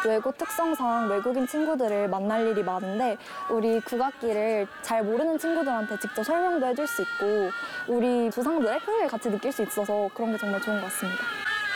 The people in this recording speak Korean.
외고 특성상 외국인 친구들을 만날 일이 많은데 우리 국악기를 잘 모르는 친구들한테 직접 설명도 해줄 수 있고 우리 조상들의 흥을 같이 느낄 수 있어서 그런 게 정말 좋은 것 같습니다.